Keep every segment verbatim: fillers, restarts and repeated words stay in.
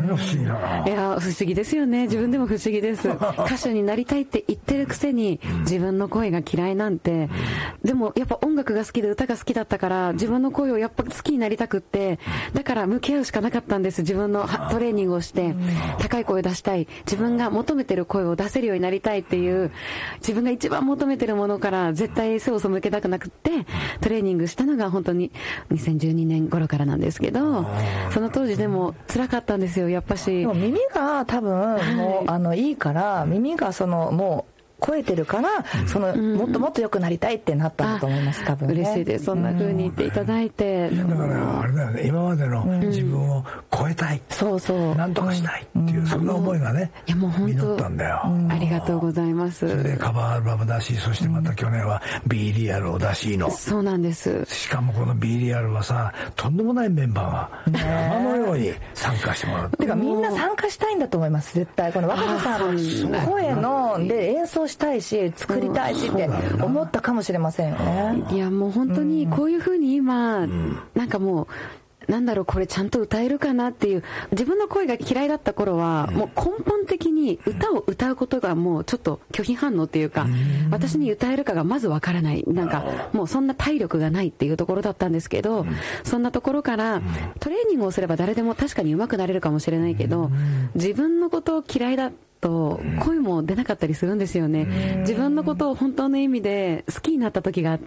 何が不思議だな。 いや不思議ですよね。自分でも不思議です歌手になりたいって言ってるくせに自分の声が嫌いなんて、でもやっぱ音楽が好きで歌が好きだったから自分の声をやっぱ好きになりたくって、だから向き合うしかなかったんです。自分のトレーニングをして高い声を出したい、自分が求めてる声を出せるようになりたいっていう、自分が一番求めてるものから絶対背を背けたくなくってトレーニングしたのが本当ににせんじゅうにねん頃からなんですけど、その当時でも辛かったんですよ。やっぱしでも耳が多分もう、はい、あのいいから耳がそのもう超えてるから、うん、そのもっともっと良くなりたいってなったんだと思います。多分ね。 嬉しいです。そんな風に言っていただいて、うん、 だからあれだよね、今までの自分を超えたい、うん、 そうそうなんとかしたいっていう、うん、そんな思いがね、 いやもう本当実ったんだよ、 うん、ありがとうございます。 それでカバーアルバムだし、そしてまた去年は B リアルを出しの、 そうなんです。 しかもこの B リアルはさ、とんでもないメンバーが山のように参加してもらって、 てかみんな参加したいんだと思います。絶対この若狭さんの声ので演奏したいし作りたいしって思ったかもしれませんよね。 いやもう本当にこういう風に今、うん、なんかもうなんだろう、これちゃんと歌えるかなっていう、自分の声が嫌いだった頃は、うん、もう根本的に歌を歌うことがもうちょっと拒否反応っていうか、うん、私に歌えるかがまずわからない、なんかもうそんな体力がないっていうところだったんですけど、うん、そんなところからトレーニングをすれば誰でも確かに上手くなれるかもしれないけど、うん、自分のことを嫌いだと声も出なかったりするんですよね。自分のことを本当の意味で好きになった時があって、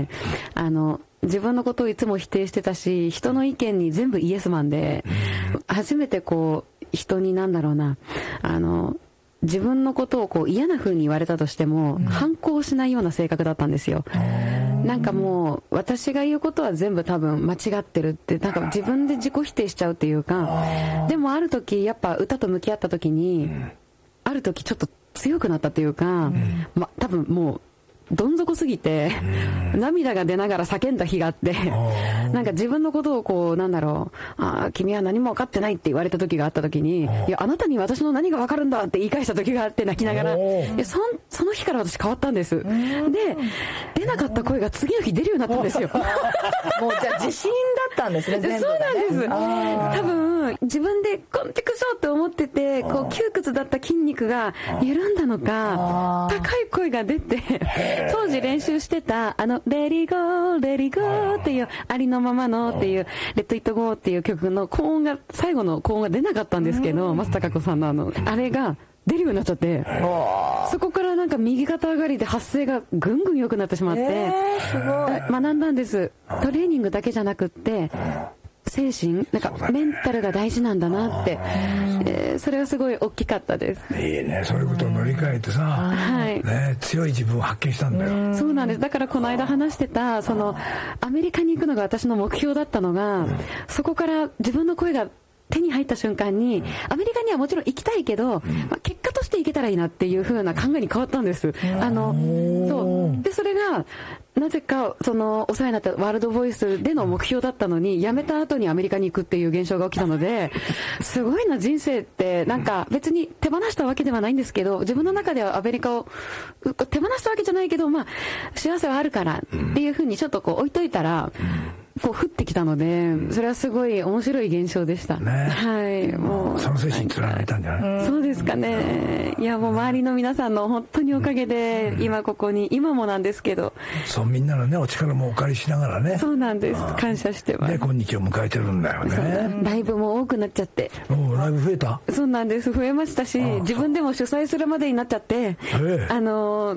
あの自分のことをいつも否定してたし、人の意見に全部イエスマンで、初めてこう人になんだろうな、あの自分のことをこう嫌な風に言われたとしても、うん、反抗しないような性格だったんですよ。なんかもう私が言うことは全部多分間違ってるって、なんか自分で自己否定しちゃうっていうか、でもある時やっぱ歌と向き合った時に、うん、ある時ちょっと強くなったっていうか、うん、ま多分もうどん底すぎて、うん、涙が出ながら叫んだ日があって、なんか自分のことをこうなんだろう、ああ君は何も分かってないって言われた時があった時に、いやあなたに私の何が分かるんだって言い返した時があって、泣きながら、で そ, その日から私変わったんです。で出なかった声が次の日出るようになったんですよ。 もうじゃあ自信だったんですね。全部がね。 そうなんです。多分自分でコンテクショーって思ってて、こう窮屈だった筋肉が緩んだのか、高い声が出て、当時練習してたあのレディゴーレディゴーっていうありのままのっていうレッドイットゴーっていう曲の高音が、最後の高音が出なかったんですけど、松たか子さんのあのあれが出るようになっちゃって、そこからなんか右肩上がりで発声がぐんぐん良くなってしまって、えー、すごい学んだんです。トレーニングだけじゃなくって精神、なんかメンタルが大事なんだなって、えー、それはすごい大きかったです。 いいね、そういうことを乗り換えてさ、はいね、強い自分を発見したんだよ。 そうなんです。だからこの間話してたそのアメリカに行くのが私の目標だったのが、そこから自分の声が手に入った瞬間に、アメリカにはもちろん行きたいけど、まあ、結果として行けたらいいなっていう風な考えに変わったんです。あのそうで、それがなぜかそのお世話になったワールドボイスでの目標だったのに、辞めた後にアメリカに行くっていう現象が起きたので、すごいな、人生ってなんか別に手放したわけではないんですけど、自分の中ではアメリカを手放したわけじゃないけど、まあ幸せはあるからっていう風にちょっとこう置いといたら、こう降ってきたので、それはすごい面白い現象でした、ね、はい。もうその精神貫いたんじゃない？ そうですかね。いやもう周りの皆さんの本当におかげで今ここに、今もなんですけど、 そうみんなのねお力もお借りしながらね。 そうなんです。感謝してます。 で今日を迎えてるんだよね。 ライブも多くなっちゃって。 おライブ増えた？ そうなんです。増えましたし、自分でも主催するまでになっちゃって、あの、うん、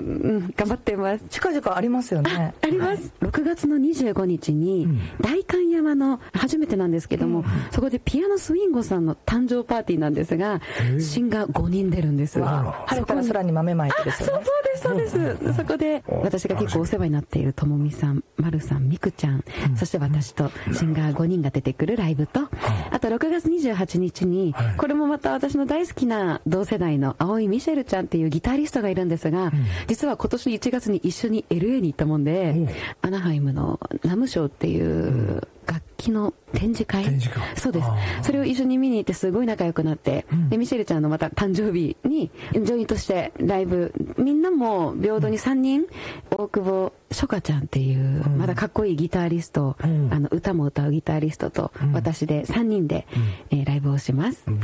頑張ってます。 近々ありますよね。 あ, あります、はい、ろくがつのにじゅうごにちに、うん代官山の初めてなんですけども、うん、そこでピアノスウィンゴさんの誕生パーティーなんですが、シンガーごにん出るんです。 晴れたら空に豆まいてですよね。 そうですそうです、うん、そこで私が結構お世話になっているともみさん、まるさん、みくちゃん、うん、そして私とシンガーごにんが出てくるライブと、うん、あとろくがつにじゅうはちにちに、はい、これもまた私の大好きな同世代の青井ミシェルちゃんっていうギタリストがいるんですが、うん、実は今年いちがつに一緒に エルエー に行ったもんで、うん、アナハイムのナムショーっていう、うん楽器の展示会、 展示会そうです。それを一緒に見に行ってすごい仲良くなって、うん、でミシェルちゃんのまた誕生日にジョイントしてライブ、みんなも平等にさんにん、うん、大久保初夏ちゃんっていう、うん、まだかっこいいギタリスト、うん、あの歌も歌うギタリストと私でさんにんで、うんえー、ライブをします。